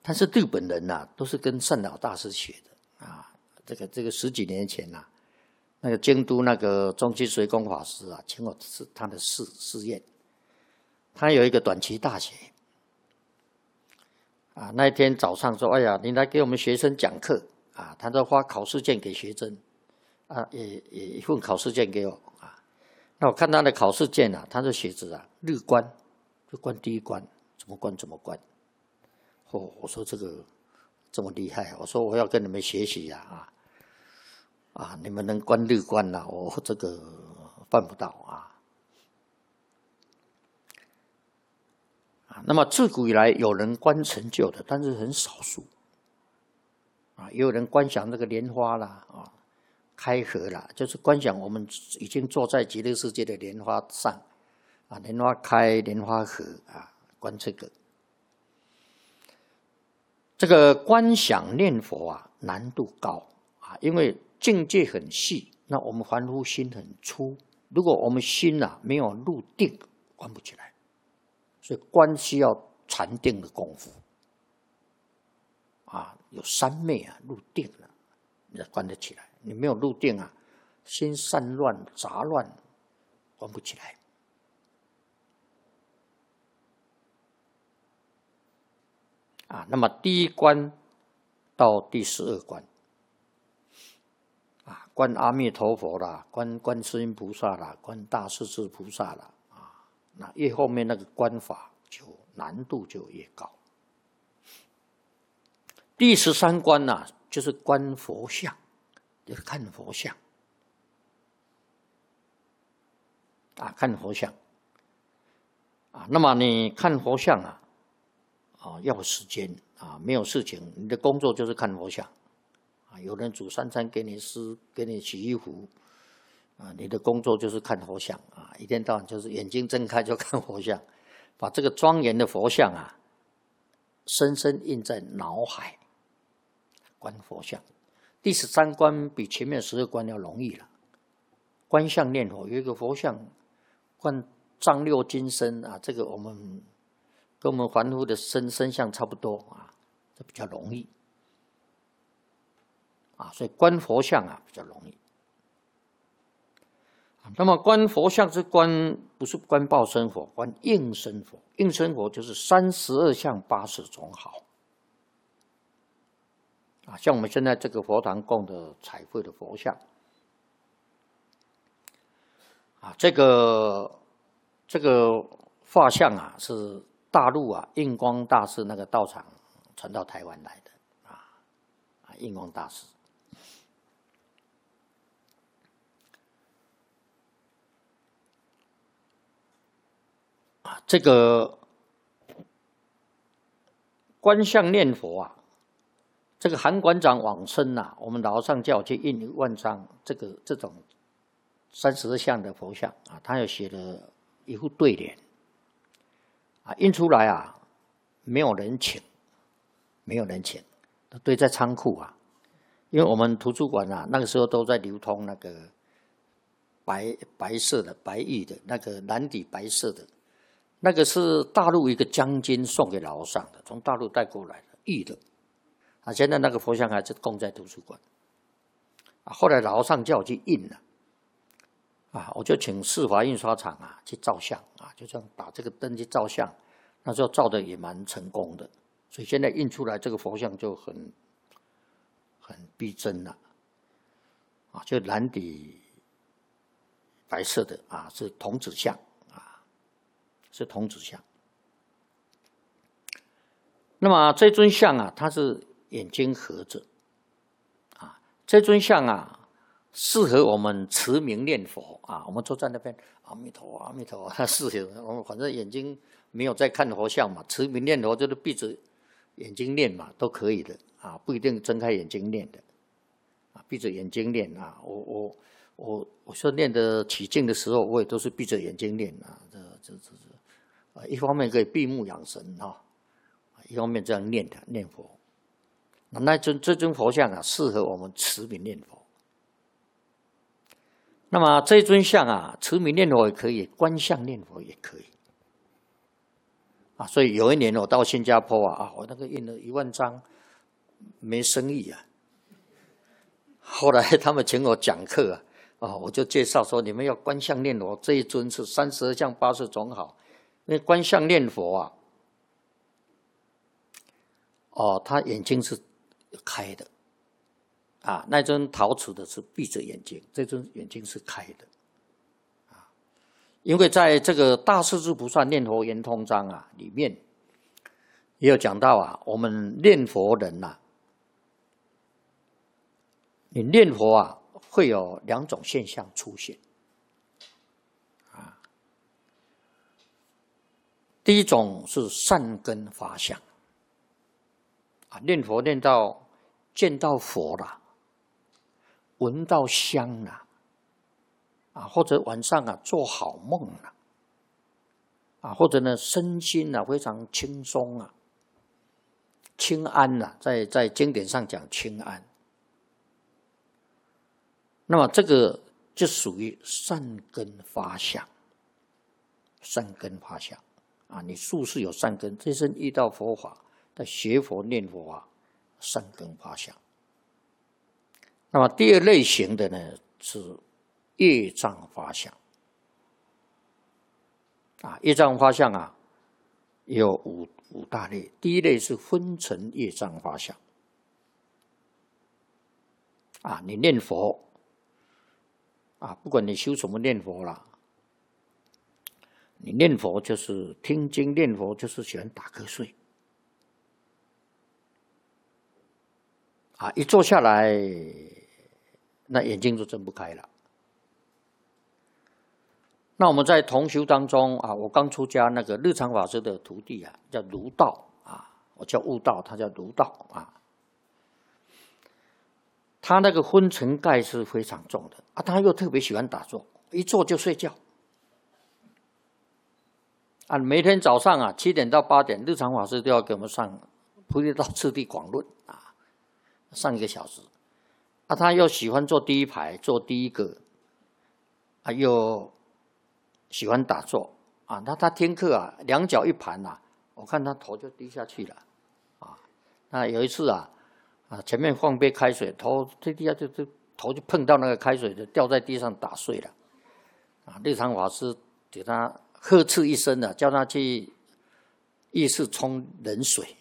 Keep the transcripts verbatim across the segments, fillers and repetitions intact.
但是日本人呐、啊，都是跟善导大师学的啊。这个这个十几年前呐、啊，那个京都那个中期随公法师啊，请我是他的试试验，他有一个短期大学啊。那一天早上说：“哎呀，你来给我们学生讲课啊！”他都发考试卷给学生啊，也也一份考试卷给我啊。那我看他的考试卷啊，他的写着啊，日关就关第一关，怎么关怎么关。哦，我说这个这么厉害，我说我要跟你们学习呀啊啊！你们能关日关呐、啊，我这个办不到啊啊！那么自古以来有人观成就的，但是很少数啊，也有人观想这个莲花啦啊，开合啦，就是观想我们已经坐在极乐世界的莲花上啊，莲花开，莲花合啊，观这个。这个观想念佛啊，难度高啊，因为境界很细，那我们凡夫心很粗。如果我们心啊没有入定，观不起来，所以观需要禅定的功夫啊，有三昧啊，入定了，你才观得起来。你没有入定啊，心散乱杂乱，观不起来。啊，那么第一关到第十二关，啊，观阿弥陀佛啦，观观世音菩萨啦，观大势至菩萨啦，啊，那越后面那个观法就难度就越高。第十三关呢、啊，就是观佛像，就是看佛像，啊，看佛像，啊，那么你看佛像啊。啊，要有时间啊，没有事情，你的工作就是看佛像啊。有人煮三餐给你吃，给你洗衣服啊，你的工作就是看佛像啊，一天到晚就是眼睛睁开就看佛像，把这个庄严的佛像啊，深深印在脑海，观佛像。第十三关比前面十二关要容易了。观相念佛有一个佛像，观丈六金身啊，这个我们。跟我们凡夫的身身相差不多啊，这比较容易啊，所以观佛像啊比较容易。那么观佛像是观，不是观报身佛，观应身佛。应身佛就是三十二相八十种好啊，像我们现在这个佛堂供的彩绘的佛像啊，这个这个画像啊是。大陆啊，印光大师那个道场传到台湾来的啊，啊，印光大师啊，这个观相念佛啊，这个韩馆长往生呐、啊，我们老上叫去印一万张这个这种三十二相的佛像啊，他又写了一副对联。啊，印出来啊，没有人请，没有人请，都堆在仓库啊。因为我们图书馆啊，那个时候都在流通那个白白色的、白玉的那个蓝底白色的，那个是大陆一个将军送给老上的，从大陆带过来的玉的。啊，现在那个佛像还是供在图书馆。啊，后来老上叫我去印了。啊，我就请世华印刷厂啊去照相啊，就这样打这个灯去照相，那时候照的也蛮成功的，所以现在印出来这个佛像就很很逼真了，啊，就蓝底白色的啊，是童子像啊，是童子像。那么这尊像啊，它是眼睛合着，啊，这尊像啊。适合我们持名念佛啊！我们坐在那边，阿弥陀阿弥陀，它适合我们。反正眼睛没有在看佛像嘛，持名念佛就是闭着眼睛念嘛，都可以的啊，不一定睁开眼睛念的啊，闭着眼睛念啊。我我我我说念得起劲的时候，我也都是闭着眼睛念啊。这这这这啊，一方面可以闭目养神哈、啊，一方面这样念的念佛。那那尊这尊佛像啊，适合我们持名念佛。那么这尊像啊，持名念佛也可以，观相念佛也可以。 啊，所以有一年我到新加坡啊，啊，我那个印了一万张，没生意啊。后来他们请我讲课啊，啊，我就介绍说，你们要观相念佛，这一尊是三十二相八十种好，因为观相念佛啊，哦，他眼睛是开的，啊，那尊陶瓷的是闭着眼睛，这尊眼睛是开的。因为在这个《大势至菩萨念佛圆通章》啊里面，也有讲到啊，我们念佛人呐、啊，你念佛啊，会有两种现象出现，啊，第一种是善根发相，啊，念佛念到见到佛了，闻到香了。啊，或者晚上啊做好梦了，啊，或者呢身心啊非常轻松啊，清安呐、啊，在在经典上讲清安。那么这个就属于善根发相，善根发相啊，你术士有善根，这身遇到佛法，在学佛念佛啊，善根发相。那么第二类型的呢是业障发相啊，业障发相啊，有五五大类。第一类是昏沉业障发相啊，你念佛啊，不管你修什么念佛啦，你念佛就是听经念佛，就是喜欢打瞌睡啊，一坐下来，那眼睛就睁不开了。那我们在同修当中啊，我刚出家，那个日常法师的徒弟啊，叫儒道啊，我叫悟道，他叫儒道啊。他那个昏沉盖是非常重的啊，他又特别喜欢打坐，一坐就睡觉啊。每天早上啊七点到八点，日常法师都要给我们上《菩提道次第广论》啊，上一个小时啊。他又喜欢坐第一排，坐第一个啊，又喜欢打坐啊，那他听课啊，两脚一盘啊，我看他头就低下去了啊。那有一次啊，啊前面放杯开水，头这地下就就头就碰到那个开水，就掉在地上打碎了啊。日常法师给他呵斥一声啊，叫他去浴室冲冷水。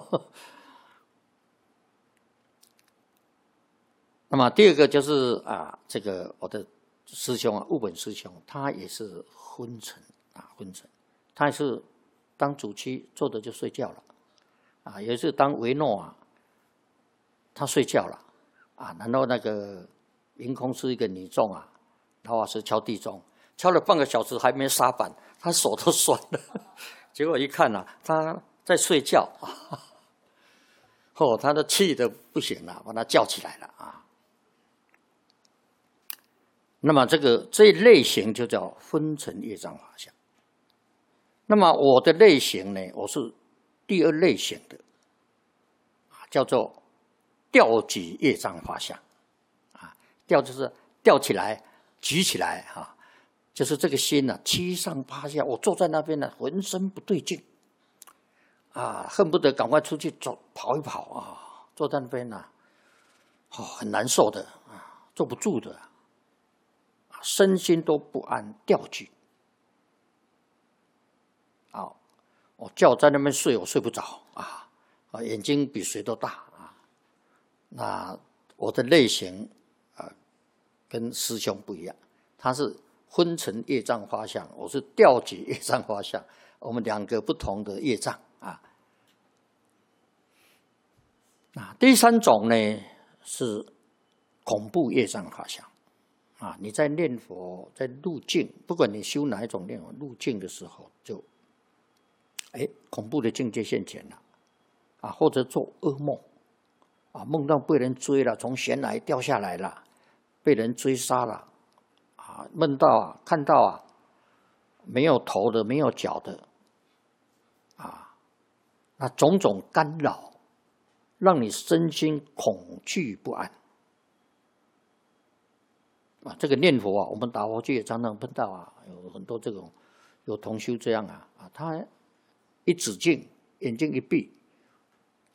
那么第二个就是啊，这个我的师兄啊，悟本师兄，他也是昏沉啊，昏沉，他也是当主妻坐着就睡觉了，啊，也是当维诺啊，他睡觉了，啊，然后那个凌空是一个女众啊，老法师敲地钟，敲了半个小时还没杀板，他手都酸了，结果一看啊，他在睡觉，哦，他都气得不行了，把他叫起来了啊。那么这个这一类型就叫昏沉业障法相。那么我的类型呢，我是第二类型的，啊，叫做吊举业障法相，啊，吊就是吊起来、举起来啊，就是这个心呢、啊，七上八下，我坐在那边呢，浑身不对劲，啊，恨不得赶快出去走跑一跑啊，坐在那边呢、啊，哦，很难受的啊，坐不住的。身心都不安，吊举。啊，我叫我在那边睡，我睡不着啊，啊，眼睛比谁都大啊。那我的类型啊，跟师兄不一样，他是昏沉业障发相，我是吊举业障发相，我们两个不同的业障啊。啊，第三种呢是恐怖业障发相。啊，你在念佛，在入境，不管你修哪一种念佛，入境的时候就，哎，恐怖的境界现前了，啊，或者做噩梦，啊，梦到被人追了，从悬崖掉下来了，被人追杀了，啊，梦到啊，看到啊，没有头的，没有脚的，啊，那种种干扰，让你身心恐惧不安。啊，这个念佛啊，我们打佛去也常常碰到啊，有很多这种有同修这样啊，啊，他一止境，眼睛一闭，